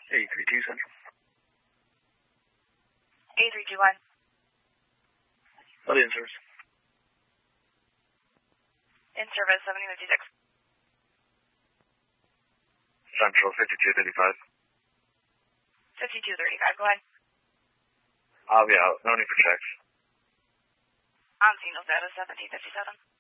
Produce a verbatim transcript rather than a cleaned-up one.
eight three two Central. eight three two one. What in service? In service, seventy fifty-six. Central fifty-two thirty-five. fifty-two thirty-five, go ahead. I'll be out. No need for checks. On signal status seventeen fifty-seven.